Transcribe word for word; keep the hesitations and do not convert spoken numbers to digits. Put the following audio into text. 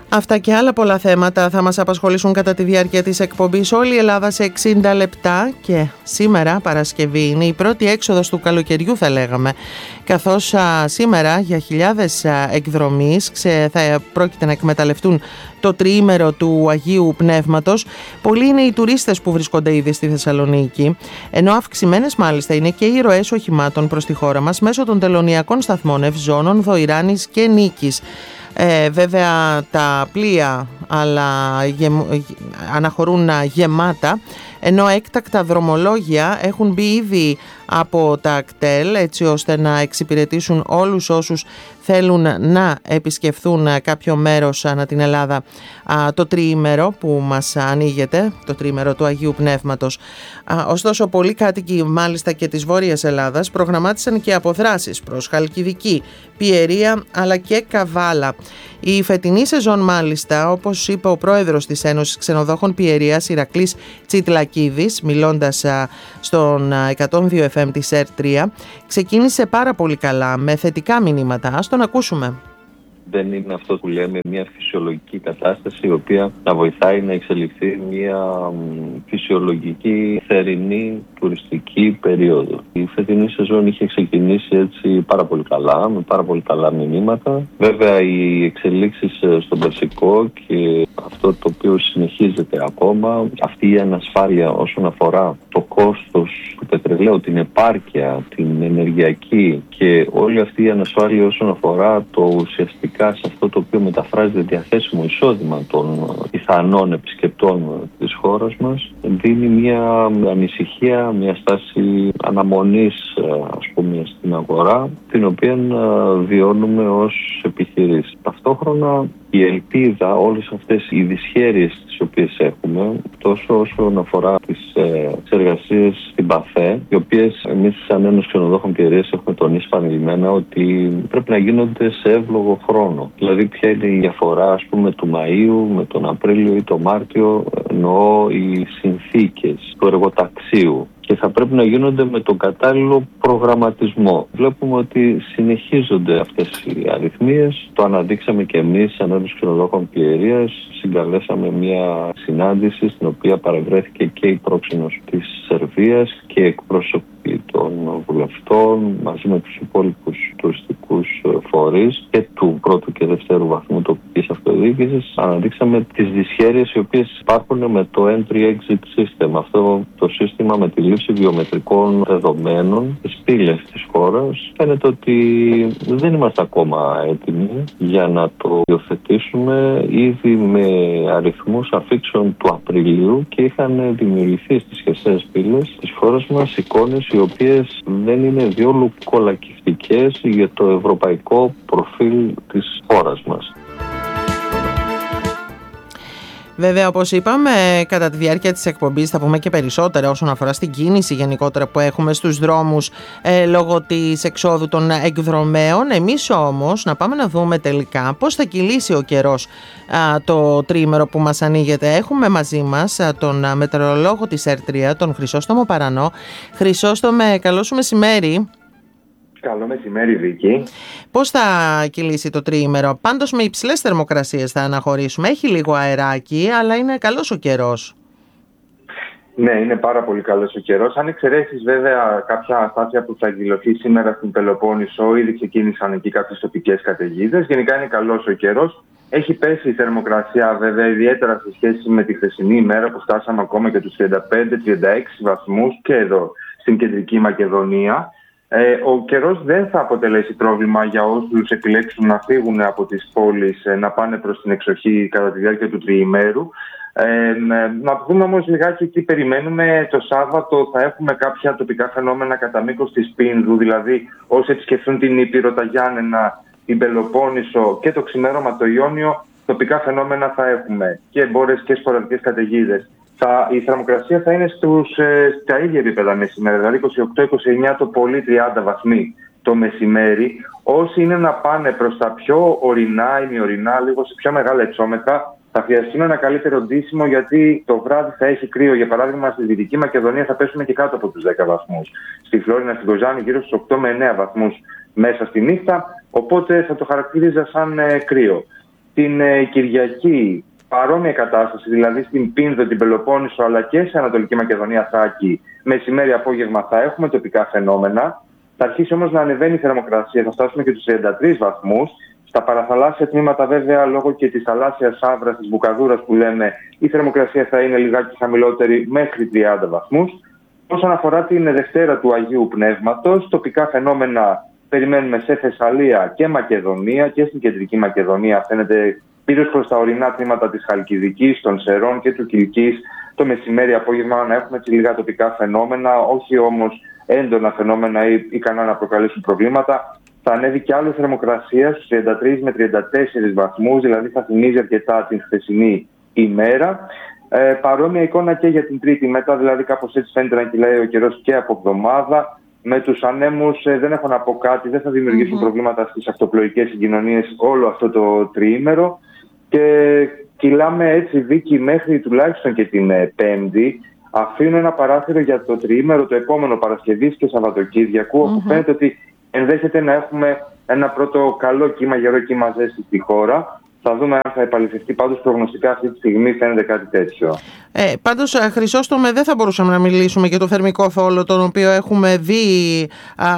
Αυτά και άλλα πολλά θέματα θα μας απασχολήσουν κατά τη διάρκεια της εκπομπής. Όλη η Ελλάδα σε εξήντα λεπτά και σήμερα Παρασκευή είναι η πρώτη έξοδος του καλοκαιριού, θα λέγαμε, καθώς α, σήμερα για χιλιάδες α, εκδρομείς ξε, θα πρόκειται να εκμεταλλευτούν το τριήμερο του Αγίου Πνεύματος. Πολλοί είναι οι τουρίστες που βρίσκονται ήδη στη Θεσσαλονίκη, ενώ αυξημένες μάλιστα είναι και οι ροές οχημάτων προς τη χώρα μας μέσω των τελωνειακών σταθμών Ευζώνων, Δοϊράνης και Νίκης. Ε, βέβαια τα πλοία αλλά γεμ, αναχωρούν γεμάτα, ενώ έκτακτα δρομολόγια έχουν μπει ήδη από τα ακτέλ έτσι ώστε να εξυπηρετήσουν όλους όσους θέλουν να επισκεφθούν κάποιο μέρος ανά την Ελλάδα το τριήμερο που μας ανοίγεται, το τριήμερο του Αγίου Πνεύματος. Ωστόσο, πολλοί κάτοικοι μάλιστα και της Βόρειας Ελλάδας προγραμμάτισαν και αποδράσεις προς Χαλκιδική, Πιερία αλλά και Καβάλα. Η φετινή σεζόν μάλιστα, όπως είπε ο πρόεδρος της Ένωσης Ξενοδόχων Πιερίας, Ηρακλής Τσιτλακίδης, μιλώντας στον εκατόν δύο εφ εμ της ΕΡ τρία, ξεκίνησε πάρα πολύ καλά με θετικά μηνύματα. Ας τον ακούσουμε. Δεν είναι αυτό που λέμε μια φυσιολογική κατάσταση η οποία να βοηθάει να εξελιχθεί μια φυσιολογική θερινή τουριστική περίοδο. Η φετινή σεζόν είχε ξεκινήσει έτσι πάρα πολύ καλά, με πάρα πολύ καλά μηνύματα. Βέβαια οι εξελίξεις στον Περσικό και αυτό το οποίο συνεχίζεται ακόμα, αυτή η ανασφάλεια όσον αφορά το κόστος του πετρελαίου, την επάρκεια, την ενεργειακή και όλη αυτή η ανασφάλεια όσον αφορά το ουσιαστικά σε αυτό το οποίο μεταφράζεται διαθέσιμο εισόδημα των πιθανών επισκεπτών της χώρας μας, δίνει μια ανησυχία, μια στάση αναμονής, ας πούμε, στην αγορά, την οποία βιώνουμε ως επιχειρήσεις. Ταυτόχρονα η ελπίδα, όλες αυτές οι δυσχέρειες τις οποίες έχουμε, τόσο όσον αφορά τις ε, εργασίες στην ΠΑΘΕ, οι οποίες εμείς σαν Ένωση Ξενοδόχων Πιερίας έχουμε τονίσει επανειλημμένα ότι πρέπει να γίνονται σε εύλογο χρόνο. Δηλαδή ποια είναι η διαφορά, ας πούμε, του Μαΐου με τον Απρίλιο ή τον Μάρτιο, εννοώ οι συνθήκες του εργοταξίου, και θα πρέπει να γίνονται με τον κατάλληλο προγραμματισμό. Βλέπουμε ότι συνεχίζονται αυτές οι αριθμίες. Το αναδείξαμε και εμείς σαν Ένωση Ξενοδόχων Πιερίας. Συγκαλέσαμε μια συνάντηση στην οποία παρευρέθηκε και η πρόξενος της Σερβίας και εκπρόσωποι των βουλευτών μαζί με τους υπόλοιπους τουριστικούς φορείς και του πρώτου και δευτέρου βαθμού τοπικής αυτοδιοίκησης. Αναδείξαμε τις δυσχέρειες οι οποίες υπάρχουν με το entry-exit system, αυτό το σύστημα με τη λήψη βιομετρικών δεδομένων στις πύλες της χώρας. Φαίνεται ότι δεν είμαστε ακόμα έτοιμοι για να το υιοθετήσουμε. Ήδη με αριθμούς αφήξεων του Απριλίου και είχαν δημιουργηθεί στις χερσαίες πύλες της χώρας μας εικόνες οι οποίες δεν είναι διόλου κολακευτικές για το ευρωπαϊκό προφίλ της χώρας μας. Βέβαια, όπως είπαμε, κατά τη διάρκεια της εκπομπής θα πούμε και περισσότερα όσον αφορά στην κίνηση γενικότερα που έχουμε στους δρόμους ε, λόγω της εξόδου των εκδρομέων. Εμείς όμως να πάμε να δούμε τελικά πώς θα κυλήσει ο καιρός α, το τρίμερο που μας ανοίγεται. Έχουμε μαζί μας α, τον α, μετεωρολόγο της ΕΡ τρία, τον Χρυσόστομο Παρανό. Χρυσόστομε, καλό σου μεσημέρι. Καλό μεσημέρι, Βίκη. Πώς θα κυλήσει το τριήμερο? Πάντως με υψηλές θερμοκρασίες θα αναχωρήσουμε. Έχει λίγο αεράκι, αλλά είναι καλός ο καιρός. Ναι, είναι πάρα πολύ καλός ο καιρός. Αν εξαιρέσεις βέβαια κάποια αστάθεια που θα εκδηλωθεί σήμερα στην Πελοπόννησο, ήδη ξεκίνησαν εκεί κάποιες τοπικές καταιγίδες. Γενικά είναι καλός ο καιρός. Έχει πέσει η θερμοκρασία βέβαια, ιδιαίτερα σε σχέση με τη χθεσινή ημέρα που φτάσαμε ακόμα και τους τριάντα πέντε τριάντα έξι βαθμούς και εδώ στην Κεντρική Μακεδονία. Ε, ο καιρός δεν θα αποτελέσει πρόβλημα για όσους επιλέξουν να φύγουν από τις πόλεις, ε, να πάνε προς την εξοχή κατά τη διάρκεια του τριημέρου. Ε, να δούμε όμως λιγάκι τι περιμένουμε. Το Σάββατο θα έχουμε κάποια τοπικά φαινόμενα κατά μήκος της Πίνδου, δηλαδή όσοι επισκεφθούν την Ήπειρο, τα Γιάννενα, την Πελοπόννησο και το ξημέρωμα το Ιόνιο, τοπικά φαινόμενα θα έχουμε και εμπόρες και σποραδικές καταιγίδες. Θα, η θερμοκρασία θα είναι στους, ε, στα ίδια επίπεδα μεσημέρι, δηλαδή είκοσι οκτώ είκοσι εννιά το πολύ, τριάντα βαθμοί το μεσημέρι. Όσοι είναι να πάνε προς τα πιο ορεινά, ημιορεινά, λίγο σε πιο μεγάλα υψόμετρα, θα χρειαστούν ένα καλύτερο ντύσιμο, γιατί το βράδυ θα έχει κρύο. Για παράδειγμα, στη Δυτική Μακεδονία θα πέσουμε και κάτω από τους δέκα βαθμούς. Στη Φλόρινα, στην Κοζάνη, γύρω στους οκτώ με εννέα βαθμούς μέσα στη νύχτα, οπότε θα το χαρακτηρίζα σαν ε, κρύο. Την ε, Κυριακή παρόμοια κατάσταση, δηλαδή στην Πίνδο, την Πελοπόννησο αλλά και σε Ανατολική Μακεδονία, Θράκη, μεσημέρι απόγευμα θα έχουμε τοπικά φαινόμενα. Θα αρχίσει όμως να ανεβαίνει η θερμοκρασία, θα φτάσουμε και τους τριάντα τρεις βαθμούς. Στα παραθαλάσσια τμήματα, βέβαια, λόγω και της θαλάσσιας άβρας, της μπουκαδούρας που λέμε, η θερμοκρασία θα είναι λιγάκι χαμηλότερη μέχρι τριάντα βαθμούς. Όσον αφορά την Δευτέρα του Αγίου Πνεύματος, τοπικά φαινόμενα περιμένουμε σε Θεσσαλία και Μακεδονία και στην Κεντρική Μακεδονία. Φαίνεται πήρες προς τα ορεινά τμήματα της Χαλκιδικής, των Σερών και του Κιλκής το μεσημέρι απόγευμα να έχουμε έτσι λίγα τοπικά φαινόμενα, όχι όμως έντονα φαινόμενα ή ικανά να προκαλέσουν προβλήματα. Θα ανέβει και άλλο θερμοκρασία στους τριάντα τρεις με τριάντα τέσσερις βαθμούς, δηλαδή θα θυμίζει αρκετά την χθεσινή ημέρα. Ε, παρόμοια εικόνα και για την Τρίτη μετά, δηλαδή κάπως έτσι φαίνεται να κυλάει ο καιρός και από εβδομάδα. Με τους ανέμους ε, δεν έχω να πω κάτι, δεν θα δημιουργήσουν mm-hmm. προβλήματα στις αυτοπλοϊκές συγκοινωνίες όλο αυτό το τριήμερο. Και κυλάμε έτσι, Βίκη, μέχρι τουλάχιστον και την ε, Πέμπτη. Αφήνω ένα παράθυρο για το τριήμερο το επόμενο Παρασκευής και Σαββατοκύριακου, mm-hmm. όπου φαίνεται ότι ενδέχεται να έχουμε ένα πρώτο καλό κύμα, γερό κύμα ζέστη στη χώρα. Θα δούμε αν θα επαληθευτεί. Πάντως προγνωστικά αυτή τη στιγμή φαίνεται κάτι τέτοιο. Ε, πάντως, Χρυσόστομε, δεν θα μπορούσαμε να μιλήσουμε για το θερμικό θόλο τον οποίο έχουμε δει α,